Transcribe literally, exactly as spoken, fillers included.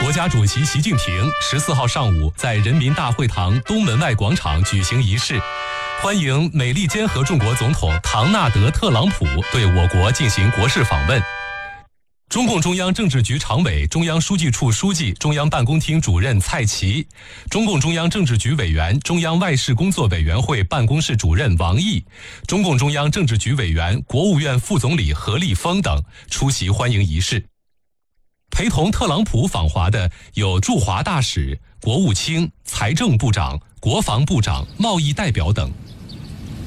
国家主席习近平十四号上午在人民大会堂东门外广场举行仪式，欢迎美利坚合众国总统唐纳德·特朗普对我国进行国事访问。中共中央政治局常委、中央书记处书记、中央办公厅主任蔡奇，中共中央政治局委员、中央外事工作委员会办公室主任王毅，中共中央政治局委员、国务院副总理何立峰等出席欢迎仪式。陪同特朗普访华的有驻华大使、国务卿、财政部长、国防部长、贸易代表等。